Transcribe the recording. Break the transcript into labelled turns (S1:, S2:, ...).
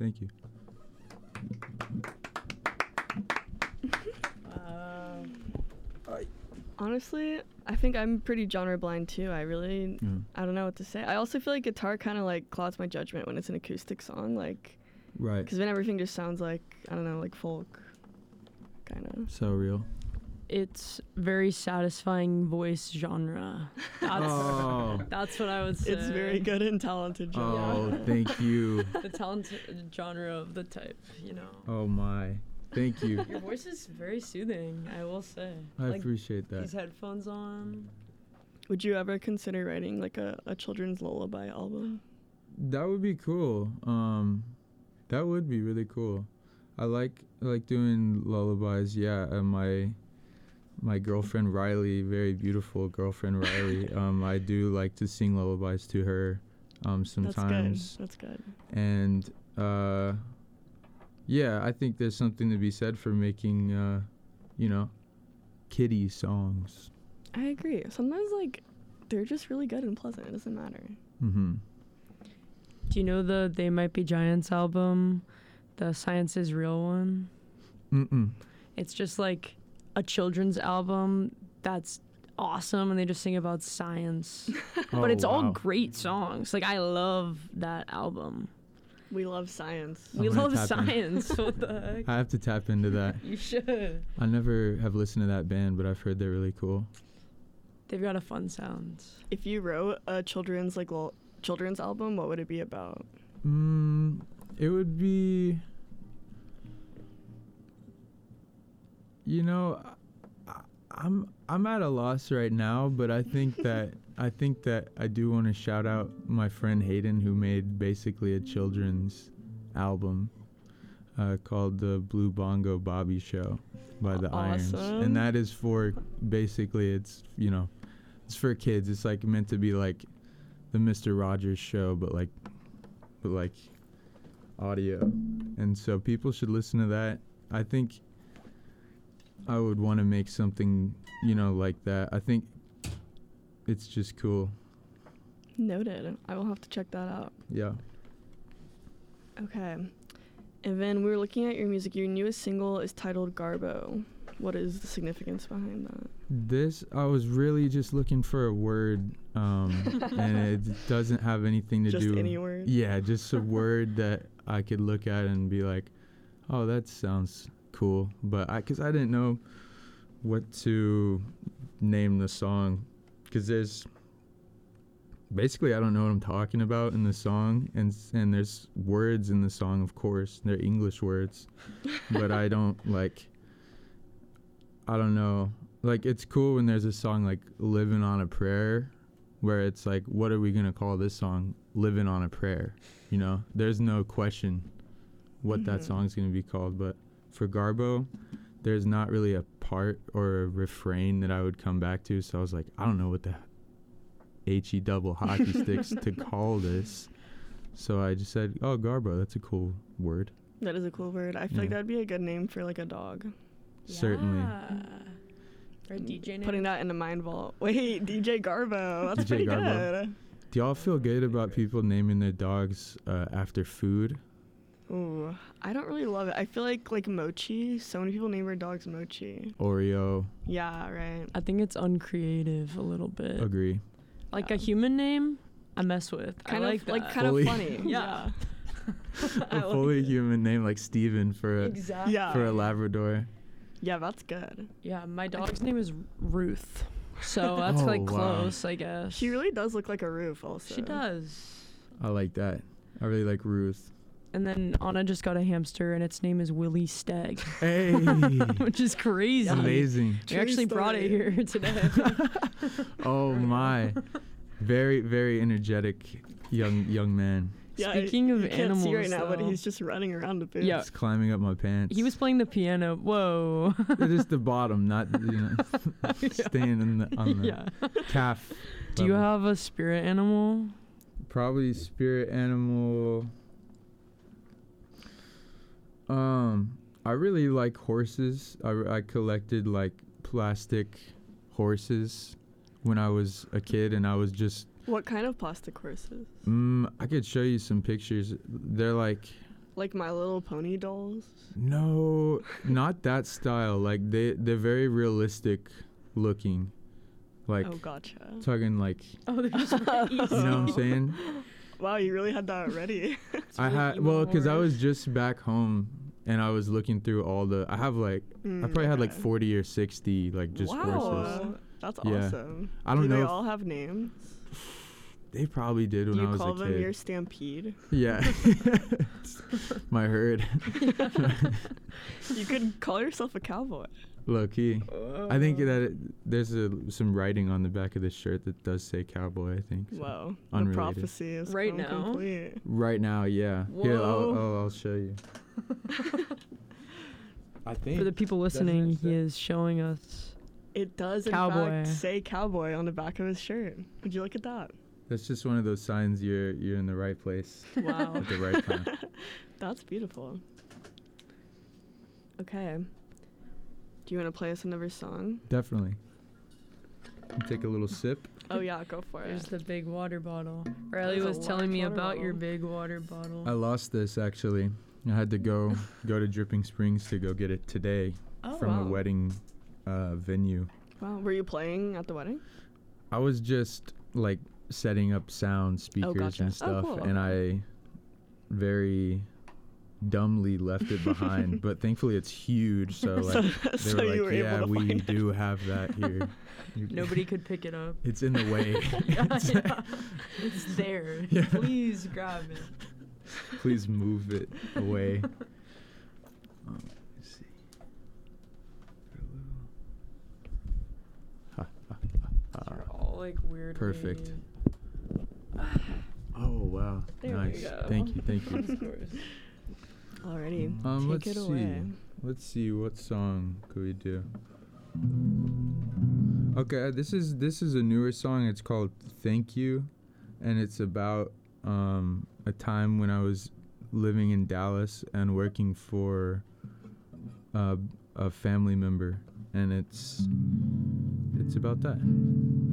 S1: Thank you.
S2: Honestly, I think I'm pretty genre blind too. I don't know what to say. I also feel like guitar kind of like clouds my judgment when it's an acoustic song, like,
S1: Right.
S2: because then everything just sounds like, I don't know, like folk, kind of.
S1: So real.
S3: It's very satisfying voice genre. That's what I would say.
S2: It's very good and talented genre.
S1: Oh, thank you.
S3: The talented genre of the type, you know.
S1: Oh my. Thank you.
S3: Your voice is very soothing, I will say.
S1: I appreciate that.
S3: These headphones on.
S2: Would you ever consider writing like a children's lullaby album?
S1: That would be cool. That would be really cool. I like doing lullabies. Yeah, my girlfriend Riley, very beautiful girlfriend Riley. I do like to sing lullabies to her sometimes.
S2: That's good.
S1: And yeah, I think there's something to be said for making kiddie songs.
S2: I agree. Sometimes like they're just really good and pleasant. It doesn't matter.
S1: Mm-hmm.
S3: Do you know the They Might Be Giants album? The Science is Real one?
S1: Mm-mm.
S3: It's just like a children's album that's awesome, and they just sing about science. But it's all great songs. Like, I love that album.
S2: We love science.
S3: We love science. What the heck?
S1: I have to tap into that.
S3: You should.
S1: I never have listened to that band, but I've heard they're really cool.
S3: They've got a fun sound.
S2: If you wrote a children's children's album, what would it be about?
S1: It would be, I'm at a loss right now, but I think that I do want to shout out my friend Hayden, who made basically a children's album called The Blue Bongo Bobby Show by the Irons. And that is for, basically, it's for kids. It's like meant to be like the Mr. Rogers Show, but like audio. And so people should listen to that. I think I would want to make something, like that. I think it's just cool.
S2: Noted. I will have to check that out.
S1: Yeah.
S2: Okay. And then we were looking at your music. Your newest single is titled Garbo. What is the significance behind that?
S1: I was really just looking for a word, and it doesn't have anything to do...
S2: Just any word?
S1: Yeah, just a word that I could look at and be like, oh, that sounds cool. But because I didn't know what to name the song, because there's... Basically, I don't know what I'm talking about in the song, and there's words in the song, of course. They're English words, but I don't know. Like, it's cool when there's a song like Living on a Prayer, where it's like, what are we going to call this song? Living on a Prayer. There's no question what that song's going to be called. But for Garbo, there's not really a part or a refrain that I would come back to. So I was like, I don't know what the HE double hockey sticks to call this. So I just said, oh, Garbo, that's a cool word.
S2: That is a cool word. I feel like that'd be a good name for like a dog.
S1: Certainly.
S3: Or a DJ name.
S2: Putting that in the mind vault. Wait, DJ Garbo. That's
S1: DJ
S2: pretty
S1: Garbo.
S2: good.
S1: Do y'all feel good about people naming their dogs after food?
S2: Ooh, I don't really love it. I feel like Mochi. So many people name their dogs Mochi.
S1: Oreo.
S2: Yeah, right.
S3: I think it's uncreative a little bit.
S1: Agree.
S3: Like a human name, I mess with.
S2: Kind
S3: I
S2: of
S3: that.
S2: kind of funny.
S3: Yeah.
S1: A fully human name like Steven for a Labrador.
S2: Yeah, that's good.
S3: Yeah, my dog's name is Ruth. So that's close, I guess.
S2: She really does look like a roof also.
S3: She does.
S1: I like that. I really like Ruth.
S3: And then Anna just got a hamster, and its name is Willie Stagg.
S1: Hey!
S3: Which is crazy.
S1: Amazing.
S3: We actually brought it here today.
S1: Oh my. Very, very energetic young man.
S2: Yeah,
S3: Speaking of
S2: you
S3: animals,
S2: can't see right now,
S3: though,
S2: but he's just running around the booth.
S3: Yeah.
S1: It's climbing up my pants.
S3: He was playing the piano. Whoa.
S1: Just the bottom, not staying on the calf.
S3: Do you have a spirit animal?
S1: Probably spirit animal. I really like horses. I collected like plastic horses when I was a kid, and I was just...
S2: What kind of plastic horses?
S1: I could show you some pictures. They're like
S2: Like My Little Pony dolls?
S1: No, not that style. Like they're very realistic looking. Like,
S2: oh, gotcha.
S1: Talking like,
S3: they're just
S1: you know what I'm saying?
S2: Wow, you really had that ready.
S1: I had, well, because I was just back home and I was looking through all I have like, I probably had like 40 or 60 like just horses.
S2: That's
S1: Yeah.
S2: awesome.
S1: I don't
S2: Do
S1: know
S2: they
S1: if-
S2: all have names?
S1: They probably did when
S2: Do
S1: I
S2: you
S1: was a
S2: call
S1: kid.
S2: them your Stampede?
S1: Yeah. My herd.
S2: You could call yourself a cowboy.
S1: Low key. I think that there's some writing on the back of this shirt that does say cowboy, I think. So.
S2: Wow.
S1: Unrelated.
S2: The prophecy is
S3: Right
S2: come
S3: now?
S2: complete.
S1: Right now, yeah. Here,
S3: Whoa.
S1: I'll show you. I think.
S3: For the people listening, he is showing us.
S2: It does, in
S3: Cowboy.
S2: fact, say cowboy on the back of his shirt. Would you look at that?
S1: That's just one of those signs you're in the right place
S3: Wow.
S1: at the right time.
S2: That's beautiful. Okay. Do you want to play us another song?
S1: Definitely. Take a little sip.
S2: Oh, yeah, go for
S3: There's
S2: it.
S3: the big water bottle. Riley
S2: There's a
S3: was telling me
S2: large water
S3: about your
S2: bottle.
S3: big water bottle.
S1: I lost this actually. I had to go to Dripping Springs to go get it today from a
S2: wow.
S1: wedding venue.
S2: Wow. Were you playing at the wedding?
S1: I was just like setting up sound speakers
S2: gotcha.
S1: and
S2: Oh,
S1: stuff,
S2: cool,
S1: and I very dumbly left it behind. But thankfully, it's huge, so like they
S2: So
S1: were
S2: you
S1: like,
S2: were
S1: "Yeah,
S2: able to
S1: we
S2: find it."
S1: do have that here."
S3: Nobody could pick it up.
S1: It's in the way.
S3: Yeah. It's there.
S1: Yeah.
S3: Please grab it.
S1: Please move it away. Let's see.
S3: They're all like weird.
S1: Perfect. Oh wow,
S2: There we
S1: nice.
S2: go.
S1: Thank you.
S2: Alrighty.
S1: Let's
S2: Take it
S1: see.
S2: away.
S1: Let's see, what song could we do? Okay, this is a newer song. It's called "Thank You," and it's about a time when I was living in Dallas and working for a family member, and it's about that.